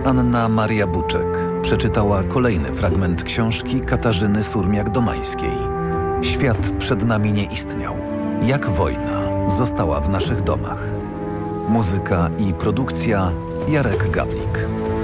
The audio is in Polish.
Anna Maria Buczek przeczytała kolejny fragment książki Katarzyny Surmiak-Domańskiej. Świat przed nami nie istniał. Jak wojna została w naszych domach. Muzyka i produkcja Jarek Gawlik.